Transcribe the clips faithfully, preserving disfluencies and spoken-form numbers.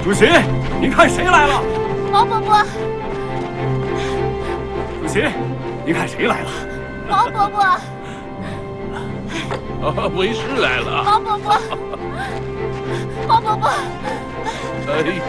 主席，您看谁来了？ 毛伯伯。 主席，您看谁来了？ 毛伯伯。 啊，为师来了。 毛伯伯。毛伯伯。 哎呦，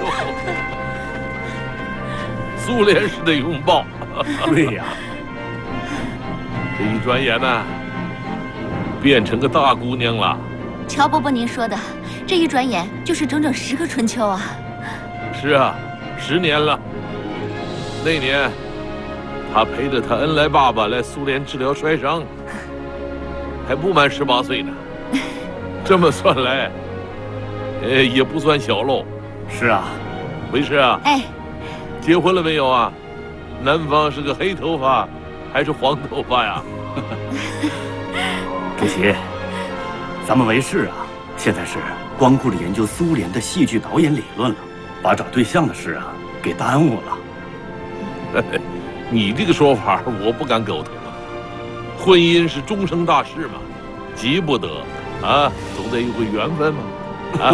苏联式的拥抱。 对呀。 这一转眼呢，变成个大姑娘了。 乔伯伯，您说的，这一转眼就是整整十个春秋啊！ 是啊，十年了。那年，他陪着他恩来爸爸来苏联治疗摔伤，还不满十八岁呢。这么算来，呃，也不算小喽。 是啊， 为师啊， 哎， 结婚了没有啊？男方是个黑头发，还是黄头发呀？ 主席。咱们为师啊，现在是光顾着研究苏联的戏剧导演理论了，把找对象的事啊给耽误了。 你这个说法我不敢苟同啊。婚姻是终生大事嘛，急不得啊，总得有个缘分嘛。啊，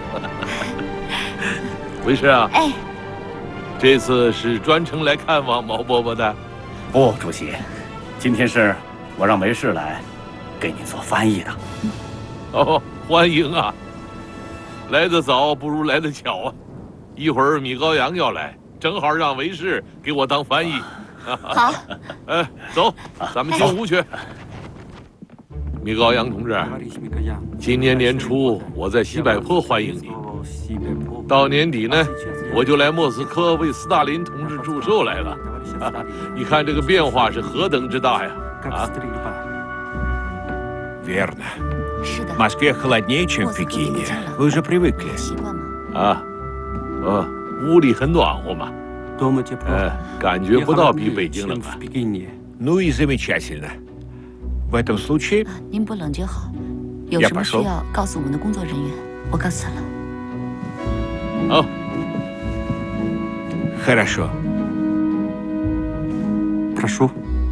为师啊， 哎， 这次是专程来看望毛伯伯的？ 不，主席，今天是我让为师来给你做翻译的。 哦，欢迎啊！来得早不如来得巧啊！一会儿米高扬要来，正好让为师给我当翻译。 好， 哎，走，咱们进屋去。米高扬同志，今年年初我在西柏坡欢迎你，到年底呢，我就来莫斯科为斯大林同志祝寿来了。啊，你看这个变化是何等之大呀！啊。 Верно. 是的。 В Москве холоднее, чем в Пекине. Вы уже привыкли. 习惯吗？ 啊，呃，屋里很暖和嘛，呃，感觉不到比北京冷啊。 Ну и замечательно. В этом случае 啊，您不冷就好。有什么需要告诉我们的工作人员，我告诉他了。 好。 Хорошо. Прошу.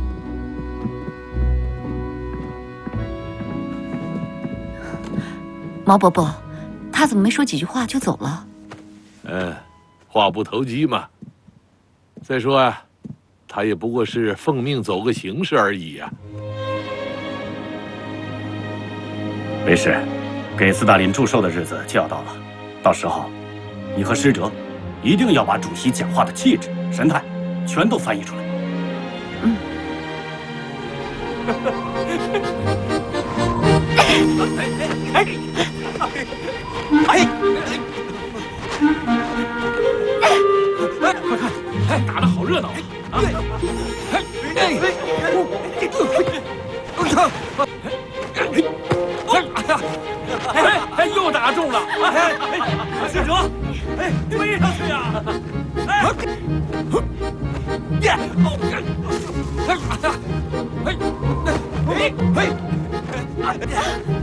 毛伯伯，他怎么没说几句话就走了？ 嗯、呃，话不投机嘛。再说啊，他也不过是奉命走个形式而已呀、啊。 为师，给斯大林祝寿的日子就要到了，到时候，你和使者一定要把主席讲话的气质、神态全都翻译出来。 嗯。 哎哎哎！快看，哎，打得好热闹啊！啊！哎哎哎！我操！哎哎哎！又打中了！哎哎，使者，哎，追上去呀！哎！耶！哦！哎哎哎！哎哎！